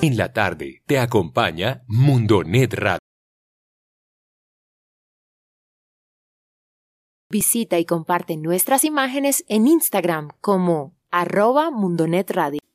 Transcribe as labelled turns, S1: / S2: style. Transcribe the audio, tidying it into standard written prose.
S1: En la tarde te acompaña Mundonet Radio.
S2: Visita y comparte nuestras imágenes en Instagram como @Mundonet Radio.